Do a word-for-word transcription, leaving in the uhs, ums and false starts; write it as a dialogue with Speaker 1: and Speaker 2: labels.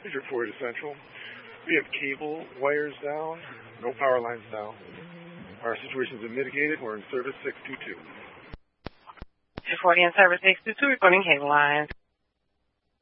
Speaker 1: Here's your Florida Central. We have cable wires down, no power lines down. Our situation's been mitigated. We're in service six two two.
Speaker 2: two forty in service six two two, reporting cable lines.